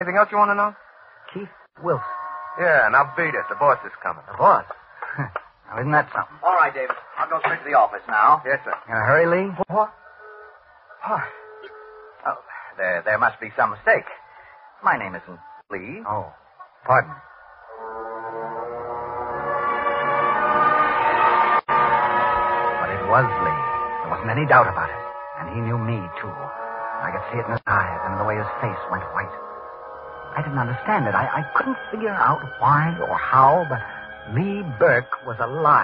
Anything else you want to know? Keith Wilson. Yeah, now beat it. The boss is coming. The boss? Now, isn't that something? All right, David. I'll go straight to the office now. Yes, sir. In a hurry, Lee? What? Oh, there must be some mistake. My name isn't Lee. Oh, pardon. But it was Lee. There wasn't any doubt about it. And he knew me, too. I could see it in his eyes and in the way his face went white. I didn't understand it. I couldn't figure out why or how, but Lee Burke was alive.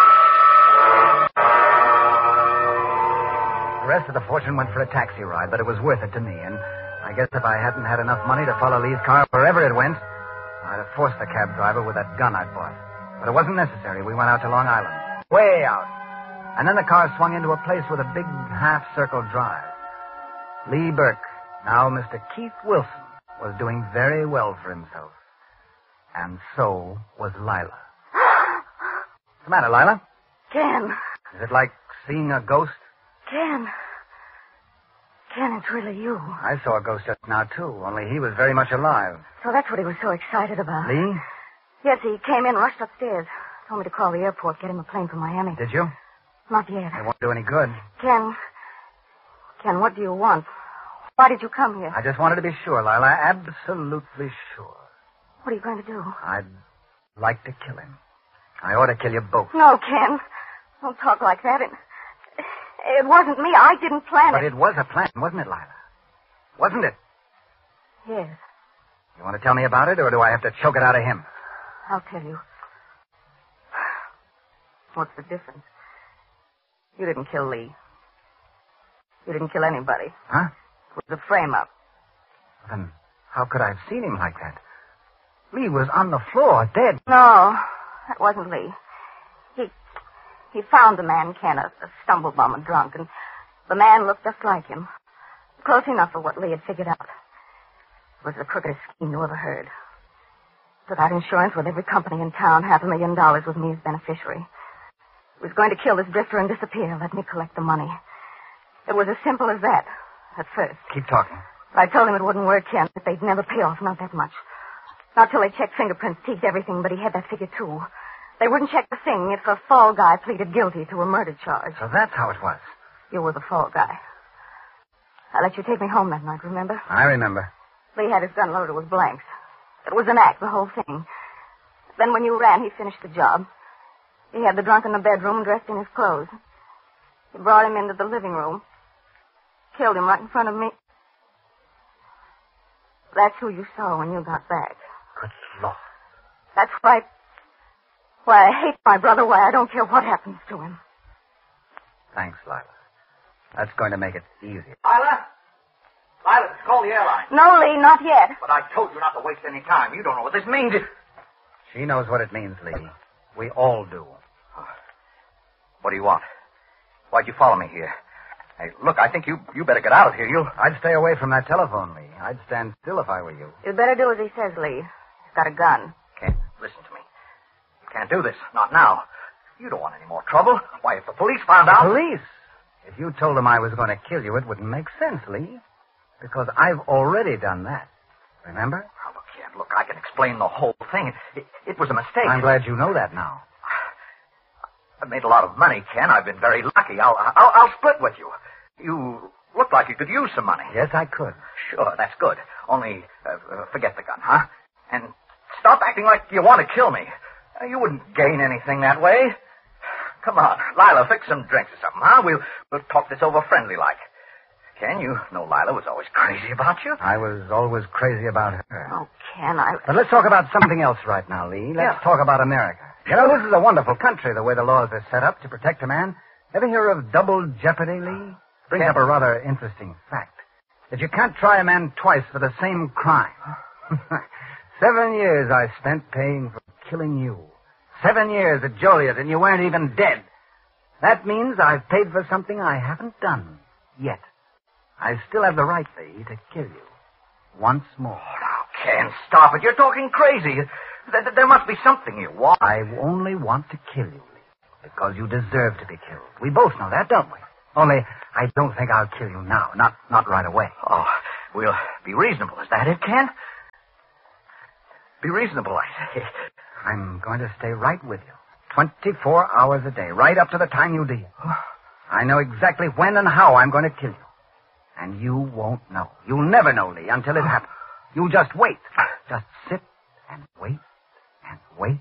The rest of the fortune went for a taxi ride, but it was worth it to me, and I guess if I hadn't had enough money to follow Lee's car wherever it went, I'd have forced the cab driver with that gun I'd bought. But it wasn't necessary. We went out to Long Island. Way out. And then the car swung into a place with a big half-circle drive. Lee Burke, now Mr. Keith Wilson, was doing very well for himself. And so was Lila. What's the matter, Lila? Ken. Is it like seeing a ghost? Ken, it's really you. I saw a ghost just now, too, only he was very much alive. So that's what he was so excited about. Lee? Yes, he came in, rushed upstairs. Told me to call the airport, get him a plane from Miami. Did you? Not yet. It won't do any good. Ken, what do you want? Why did you come here? I just wanted to be sure, Lila. Absolutely sure. What are you going to do? I'd like to kill him. I ought to kill you both. No, Ken. Don't talk like that. It wasn't me. I didn't plan it. But it was a plan, wasn't it, Lila? Wasn't it? Yes. You want to tell me about it, or do I have to choke it out of him? I'll tell you. What's the difference? You didn't kill Lee. You didn't kill anybody. Huh? It was a frame-up. Then how could I have seen him like that? Lee was on the floor, dead. No, that wasn't Lee. He found the man, Ken, a stumble-bum, a drunk, and the man looked just like him. Close enough for what Lee had figured out. It was the crookedest scheme you ever heard. Took out insurance with every company in town, $500,000 with me as beneficiary. He was going to kill this drifter and disappear, let me collect the money. It was as simple as that, at first. Keep talking. But I told him it wouldn't work, Ken, that they'd never pay off, not that much. Not till they checked fingerprints, teeth, everything, but he had that figure, too. They wouldn't check the thing if a fall guy pleaded guilty to a murder charge. So that's how it was. You were the fall guy. I let you take me home that night, remember? I remember. Lee had his gun loaded with blanks. It was an act, the whole thing. Then when you ran, he finished the job. He had the drunk in the bedroom dressed in his clothes. He brought him into the living room. Killed him right in front of me. That's who you saw when you got back. Good Lord. That's why I hate my brother, why I don't care what happens to him. Thanks, Lila. That's going to make it easier. Lila, call the airline. No, Lee, not yet. But I told you not to waste any time. You don't know what this means. She knows what it means, Lee. We all do. What do you want? Why'd you follow me here? Hey, look, I think you better get out of here. I'd stay away from that telephone, Lee. I'd stand still if I were you. You'd better do as he says, Lee. He's got a gun. Can't listen to me. You can't do this. Not now. You don't want any more trouble. Why, if the police found out... Police? If you told them I was going to kill you, it wouldn't make sense, Lee. Because I've already done that. Remember? Oh, look, I can explain the whole thing. It was a mistake. I'm glad you know that now. I've made a lot of money, Ken. I've been very lucky. I'll split with you. You look like you could use some money. Yes, I could. Sure, that's good. Only forget the gun, huh? And stop acting like you want to kill me. You wouldn't gain anything that way. Come on, Lila, fix some drinks or something, huh? We'll talk this over friendly-like. Ken, you know Lila was always crazy about you. I was always crazy about her. Oh, Ken, But let's talk about something else right now, Lee. Let's talk about America. You know, this is a wonderful country, the way the laws are set up to protect a man. Ever hear of double jeopardy, Lee? Brings up a rather interesting fact. That you can't try a man twice for the same crime. 7 years I spent paying for killing you. 7 years at Joliet, and you weren't even dead. That means I've paid for something I haven't done yet. I still have the right, Lee, to kill you. Once more. Oh, now, Ken, stop it. You're talking crazy. There must be something you want. I only want to kill you, Lee, because you deserve to be killed. We both know that, don't we? Only, I don't think I'll kill you now. Not right away. Oh, we'll be reasonable. Is that it, Ken? Be reasonable, I say. I'm going to stay right with you. 24 hours a day, right up to the time you leave. I know exactly when and how I'm going to kill you. And you won't know. You'll never know, Lee, until it happens. You just wait. Just sit and wait and wait.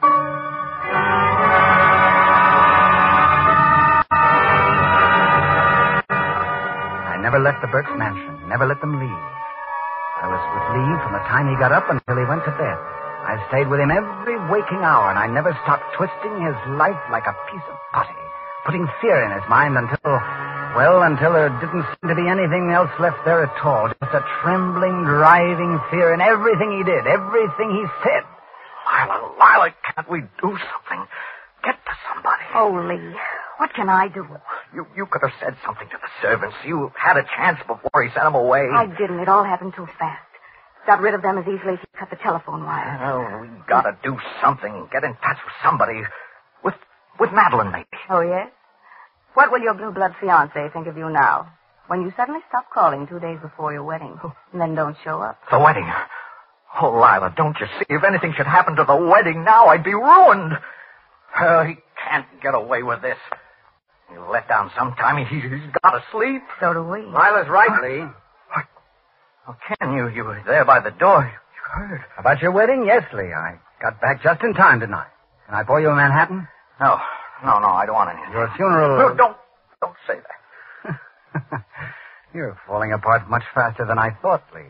I never left the Burke's mansion. Never let them leave. I was with Lee from the time he got up until he went to bed. I stayed with him every waking hour, and I never stopped twisting his life like a piece of putty, putting fear in his mind until there didn't seem to be anything else left there at all. Just a trembling, driving fear in everything he did, everything he said. Lila, can't we do something? Get to somebody. Oh, Lee, what can I do? You could have said something to the servants. You had a chance before he sent them away. I didn't. It all happened too fast. Got rid of them as easily as he cut the telephone wire. Oh, we gotta do something. Get in touch with somebody. With Madeline, maybe. Oh, yes? What will your blue-blood fiancé think of you now, when you suddenly stop calling 2 days before your wedding, and then don't show up? The wedding? Oh, Lila, don't you see? If anything should happen to the wedding now, I'd be ruined. He can't get away with this. He'll let down sometime. He's got to sleep. So do we. Lila's right, Lee. Oh, Ken, you were there by the door. You heard. About your wedding? Yes, Lee. I got back just in time tonight. Can I pour you a Manhattan? No, I don't want anything. Your funeral... No, don't say that. You're falling apart much faster than I thought, Lee.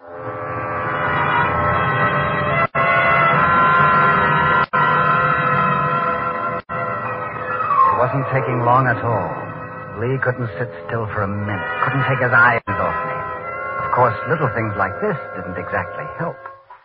It wasn't taking long at all. Lee couldn't sit still for a minute. Couldn't take his eyes off me. Of course, little things like this didn't exactly help.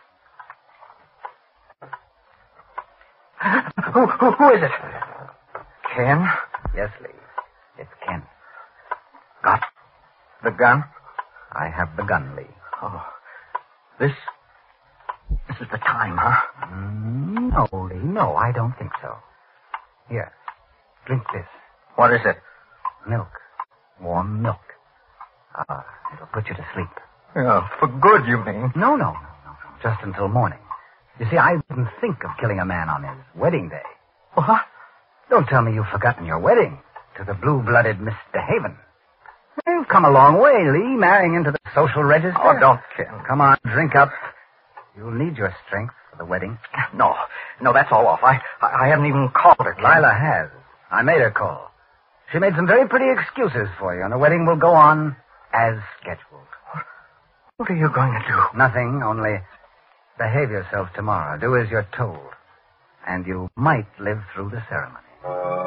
Who is it? Ken? Yes, Lee. It's Ken. Got the gun? I have the gun, Lee. Oh. This is the time, huh? No, Lee. No, I don't think so. Here. Drink this. What is it? Milk. Warm milk. It'll put you to sleep. Oh, for good, you mean? No. Just until morning. You see, I didn't think of killing a man on his wedding day. What? Don't tell me you've forgotten your wedding to the blue-blooded Miss DeHaven. You've come a long way, Lee, marrying into the social register. Oh, don't, Ken. Come on, drink up. You'll need your strength for the wedding. No, that's all off. I haven't even called her, Ken. Lila has. I made her call. She made some very pretty excuses for you, and the wedding will go on as scheduled. What are you going to do? Nothing, only behave yourself tomorrow. Do as you're told. And you might live through the ceremony.